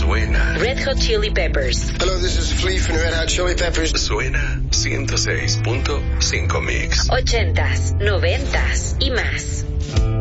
Suena. Red Hot Chili Peppers. Hello, this is Flea from Red Hot Chili Peppers. Suena 106.5 Mix. 80s, 90s y más.